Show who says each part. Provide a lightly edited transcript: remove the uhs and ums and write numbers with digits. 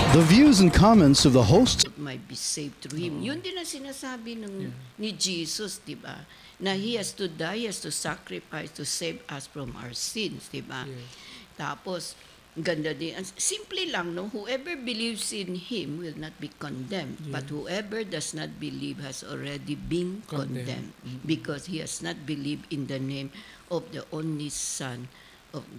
Speaker 1: The views and comments of the hosts
Speaker 2: might be saved through him. Yun din ang sinasabi ni Jesus, di ba? Na he has to die, he has to sacrifice to save us from our sins, di ba? Tapos, ganda din. Simple lang, no? Whoever believes in him will not be condemned. But whoever does not believe has already been condemned. Because he has not believed in the name of the only Son of